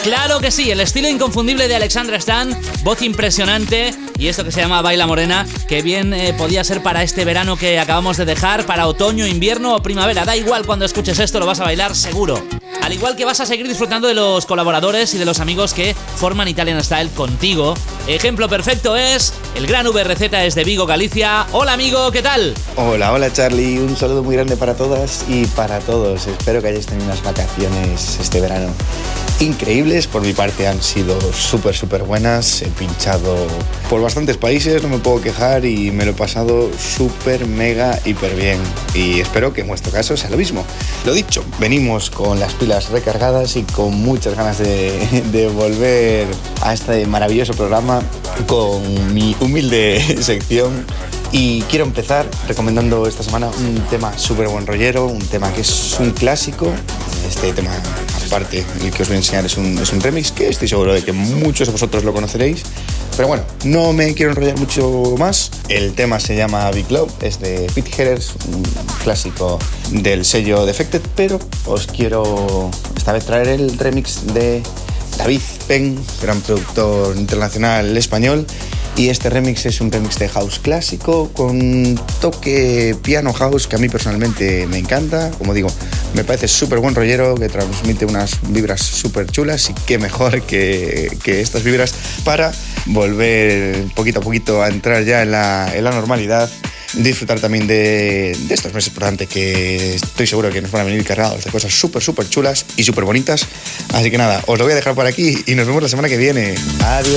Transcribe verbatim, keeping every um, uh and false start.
Claro que sí, el estilo inconfundible de Alexandra Stan, voz impresionante y esto que se llama Baila Morena, que bien eh, podía ser para este verano que acabamos de dejar, para otoño, invierno o primavera. Da igual, cuando escuches esto lo vas a bailar seguro. Al igual que vas a seguir disfrutando de los colaboradores y de los amigos que forman Italian Style contigo. Ejemplo perfecto es el gran V R Z desde Vigo, Galicia. Hola amigo, ¿qué tal? Hola, hola Charlie, un saludo muy grande para todas y para todos. Espero que hayáis tenido unas vacaciones este verano increíbles. Por mi parte han sido súper, súper buenas. He pinchado por bastantes países, no me puedo quejar y me lo he pasado súper, mega, hiper bien. Y espero que en vuestro caso sea lo mismo. Lo dicho, venimos con las pilas recargadas y con muchas ganas de, de volver a este maravilloso programa con mi humilde sección. Y quiero empezar recomendando esta semana un tema súper buen rollero, un tema que es un clásico. Este tema, aparte, el que os voy a enseñar es un, es un remix que estoy seguro de que muchos de vosotros lo conoceréis. Pero bueno, no me quiero enrollar mucho más. El tema se llama Big Love, es de Pete Headers, un clásico del sello Defected, pero os quiero esta vez traer el remix de David Penn, gran productor internacional español. Y este remix es un remix de house clásico con toque piano house que a mí personalmente me encanta. Como digo, me parece súper buen rollero, que transmite unas vibras súper chulas y qué mejor que, que estas vibras para volver poquito a poquito a entrar ya en la, en la normalidad. Disfrutar también de, de estos meses por delante que estoy seguro que nos van a venir cargados de cosas súper, súper chulas y súper bonitas. Así que nada, os lo voy a dejar por aquí y nos vemos la semana que viene. Adiós.